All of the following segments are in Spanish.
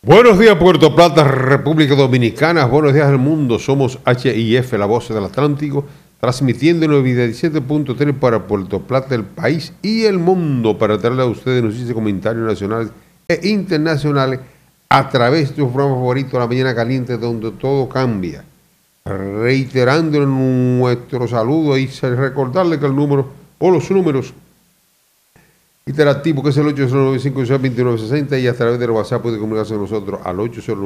Buenos días, Puerto Plata, República Dominicana. Buenos días al mundo. Somos HIF, la voz del Atlántico, transmitiendo en 97.3 para Puerto Plata, el país y el mundo, para traerle a ustedes noticias y comentarios nacionales e internacionales a través de su programa favorito, La Mañana Caliente, donde todo cambia. Reiterando nuestro saludo y recordarle que el número o los números interactivo, que es el 809-526-2960, y a través del WhatsApp puede comunicarse con nosotros al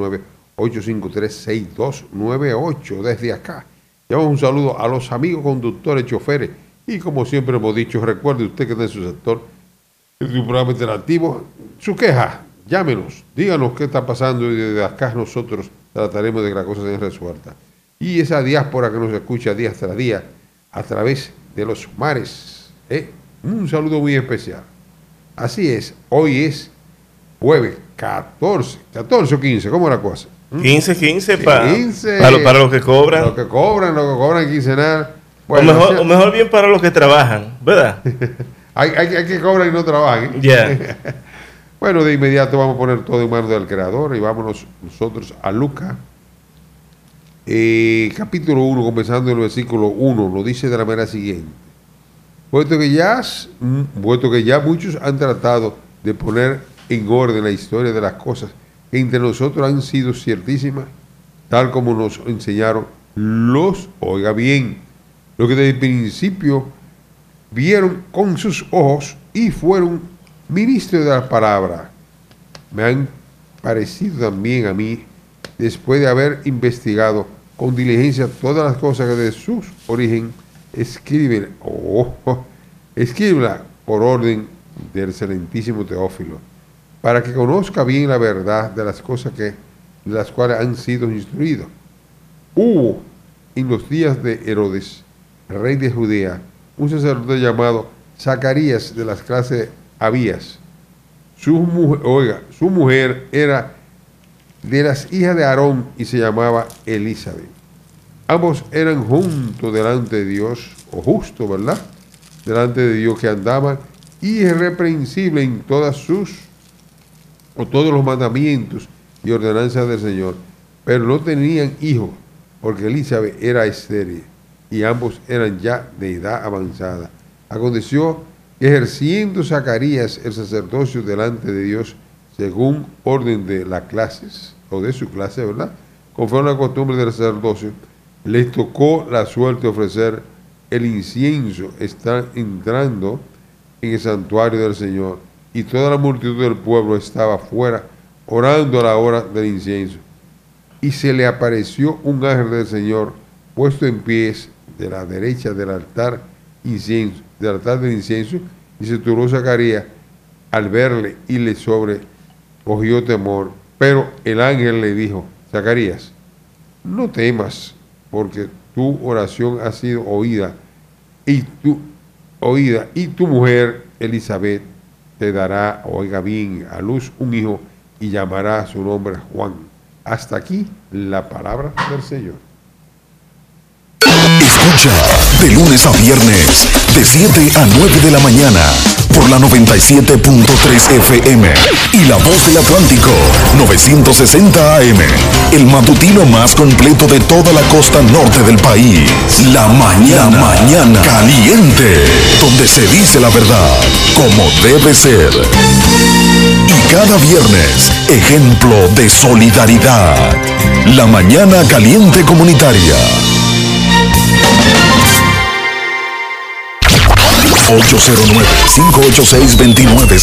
809-853-6298. Desde acá, llevamos un saludo a los amigos conductores, choferes, y como siempre hemos dicho, recuerde usted que está en su sector, en su programa interactivo, su queja, llámenos, díganos qué está pasando, y desde acá nosotros trataremos de que las cosas sean resueltas. Y esa diáspora que nos escucha día tras día a través de los mares, un saludo muy especial. Así es, hoy es jueves 14 o 15, ¿cómo es la cosa? 15 para los que cobran. Los que cobran quincenal. Bueno, o mejor bien para los que trabajan, ¿verdad? hay que cobrar y no trabajan. Yeah. Bueno, de inmediato vamos a poner todo en manos del Creador y vámonos nosotros a Lucas. Capítulo 1, comenzando en el versículo 1, lo dice de la manera siguiente. Puesto que ya muchos han tratado de poner en orden la historia de las cosas que entre nosotros han sido ciertísimas, tal como nos enseñaron oiga bien, lo que desde el principio vieron con sus ojos y fueron ministros de la palabra. Me han parecido también a mí, después de haber investigado con diligencia todas las cosas que de su origen, escríbela por orden del excelentísimo Teófilo, para que conozca bien la verdad de las cosas de las cuales han sido instruidos. Hubo en los días de Herodes, rey de Judea, un sacerdote llamado Zacarías, de las clases Abías. Su mujer era de las hijas de Aarón y se llamaba Elizabeth. Ambos eran juntos delante de Dios, o justo, ¿verdad? Delante de Dios, que andaban irreprensibles en todos los mandamientos y ordenanzas del Señor, pero no tenían hijos, porque Elizabeth era estéril y ambos eran ya de edad avanzada. Aconteció que, ejerciendo Zacarías el sacerdocio delante de Dios, según orden de las clases, o de su clase, ¿verdad?, conforme a la costumbre del sacerdocio, les tocó la suerte de ofrecer el incienso, están entrando en el santuario del Señor, y toda la multitud del pueblo estaba fuera orando a la hora del incienso. Y se le apareció un ángel del Señor puesto en pies de la derecha del altar del incienso, y se turbó Zacarías al verle y le sobrecogió temor. Pero el ángel le dijo: Zacarías, no temas, porque tu oración ha sido oída, y tu mujer Elizabeth te dará, oiga bien, a luz un hijo, y llamará su nombre Juan. Hasta aquí la palabra del Señor. Escucha de lunes a viernes, de 7 a 9 de la mañana, por la 97.3 FM y La Voz del Atlántico, 960 AM, el matutino más completo de toda la costa norte del país. La mañana caliente, donde se dice la verdad como debe ser. Y cada viernes, ejemplo de solidaridad. La Mañana Caliente Comunitaria. 809-586-29